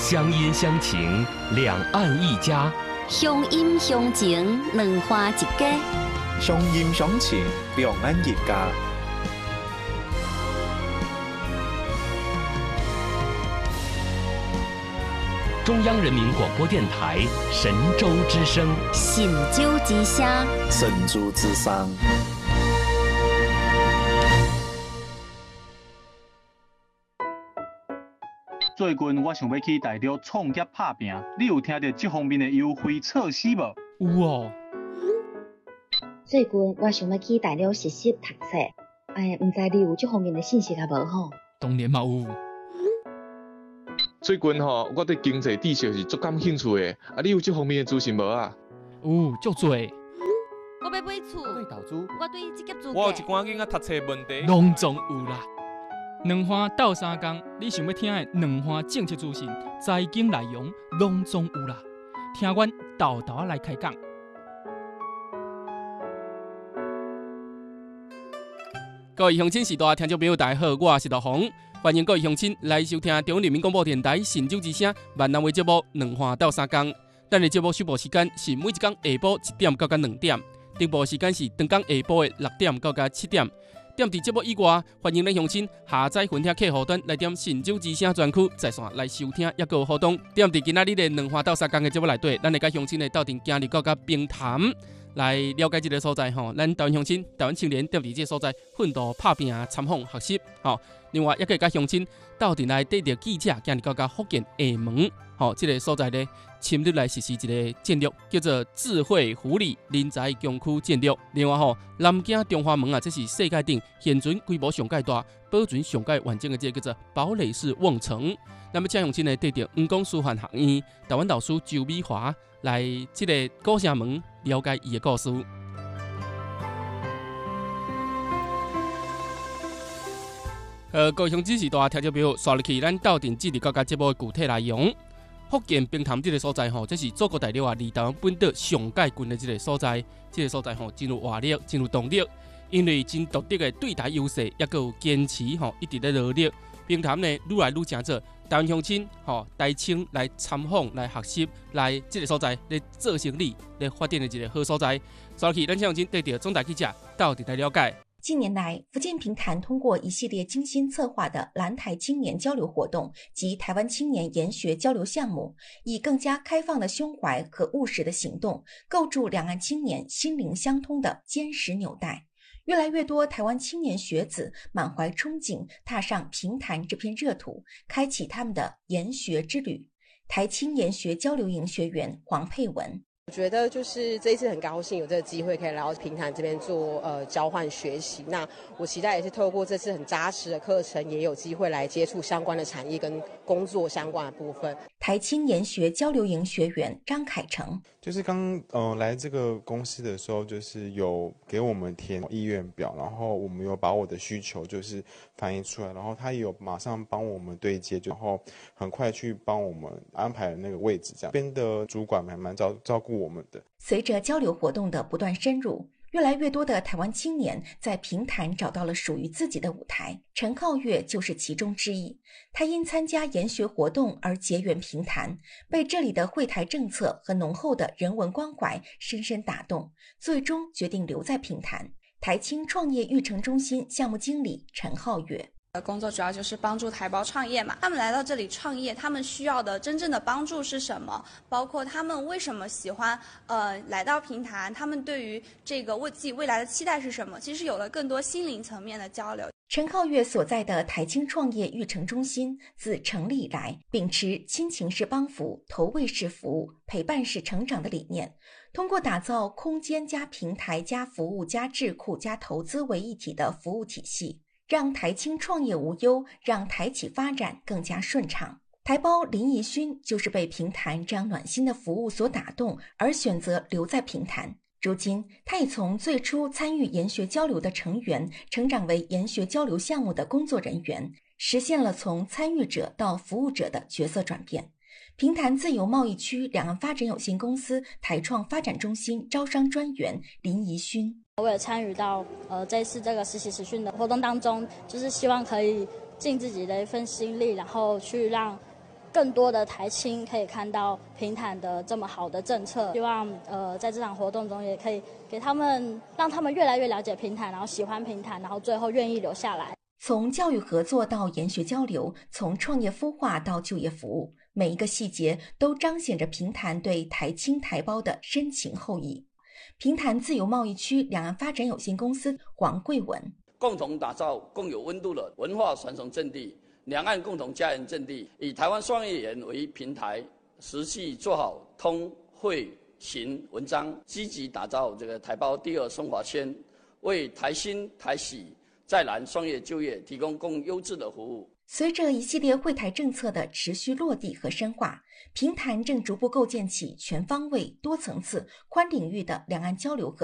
乡音乡情，两岸一家； 乡音乡情，两花一家； 乡音乡情，两岸一家。 中央人民广播电台神州之声， 神州之声， 神州之声。 最近我想要去大陆创业打拼，你有听到这方面的优惠措施无？ 有哦。 最近我想要去大陆实习读册，唔知你有这方面的信息啊无吼？ 当然嘛有。 最近我对经济知识是足感兴趣的，你有这方面的资讯无啊？ 有，足多。 我要买厝， 对投资， 我对职业资格， 我有一寡囡仔读册问题， 拢总有啦。两花斗三工，你想要听的两花政策资讯、财经内容，拢总有啦。听阮豆豆来开讲。各位乡亲时代听众朋友，大家好，我是大红，欢迎各位乡亲来收听中央人民广播电台神州之声闽南话节目《两花斗三工》。咱的节目首播时间是每一天下晡1点到2点，直播时间是当天下晡的6点到7点。点伫节目以外，欢迎咱乡亲下载分听客户端来点神州之声专区，在线来收听，也有互动。点伫今仔日的两花斗三工的节目内底，咱会甲乡亲的斗阵行入到甲平潭来了解这个所在吼。咱台湾乡亲、台湾青年点伫这个所在奋斗打拼、参访学习吼。另外，也可以甲乡亲斗阵来缀着记者行入到甲福建厦门吼，这个所在呢，深入来实施一个战略，叫做智慧湖里人才强区战略。另外吼，南京中华门啊，这是世界顶现存规模上介大、保存上介完整的这个叫做堡垒式瓮城。那么，请乡亲呢缀着黄光师范学院台湾老师周美华来这个古城门了解伊的故事。各位乡亲时代听众朋友，刷入去咱斗阵记录到节目的具体内容。福建平潭这个所在吼，这是祖国大陆啊，离台湾本岛上界近的这个所在。这个所在吼，真有活力，真有动力，因为真独特的对台优势，也有坚持吼，一直在努力。平潭呢，愈来愈强做，台湾乡亲吼，台青来参访、来学习、来这个所在来做生意、来发展的一个好所在。刷入去咱乡亲对着总台记者到底来了解。 近年来，福建平潭通过一系列精心策划的蓝台青年交流活动及台湾青年研学交流项目，以更加开放的胸怀和务实的行动，构筑两岸青年心灵相通的坚实纽带。越来越多台湾青年学子满怀憧憬，踏上平潭这片热土，开启他们的研学之旅。台青研学交流营学员黄佩文。 我觉得就是这一次很高兴有这个机会可以来到平潭这边做交换学习。那我期待也是透过这次很扎实的课程，也有机会来接触相关的产业跟工作相关的部分。台青研学交流营学员张凯成， 就是刚来这个公司的时候，就是有给我们填意愿表，然后我们有把我的需求就是反映出来，然后他也有马上帮我们对接，然后很快去帮我们安排那个位置，这样边的主管还蛮照顾我们的。 随着交流活动的不断深入，越来越多的台湾青年在平潭找到了属于自己的舞台，陈浩月就是其中之一。他因参加研学活动而结缘平潭，被这里的会台政策和浓厚的人文关怀深深打动，最终决定留在平潭。台青创业育成中心项目经理陈浩月。 工作主要就是帮助台胞创业嘛，他们来到这里创业，他们需要的真正的帮助是什么？包括他们为什么喜欢来到平潭，他们对于这个为自己未来的期待是什么？其实有了更多心灵层面的交流。陈浩月所在的台青创业育成中心自成立以来，秉持亲情式帮扶、投喂式服务、陪伴式成长的理念，通过打造空间加平台加服务加智库加投资为一体的服务体系，让台青创业无忧，让台企发展更加顺畅。台胞林怡勋就是被平潭这样暖心的服务所打动，而选择留在平潭。如今，他已从最初参与研学交流的成员，成长为研学交流项目的工作人员，实现了从参与者到服务者的角色转变。平潭自由贸易区两岸发展有限公司台创发展中心招商专员林怡勋。 我也参与到这次这个实习实训的活动当中，就是希望可以尽自己的一份心力，然后去让更多的台青可以看到平潭的这么好的政策，希望在这场活动中也可以给他们，让他们越来越了解平潭，然后喜欢平潭，然后最后愿意留下来。 从教育合作到研学交流，从创业孵化到就业服务，每一个细节都彰显着平潭对台青台胞的深情厚谊。平潭自由贸易区两岸发展有限公司黄桂文， 共同打造更有温度的文化传承阵地，两岸共同家园阵地，以台湾创业园为平台，实际做好通会行文章，积极打造这个台胞第二生活圈，为台新台喜在南创业就业提供更优质的服务。 随着一系列惠台政策的持续落地和深化，平潭正逐步构建起全方位、多层次、宽领域的两岸交流合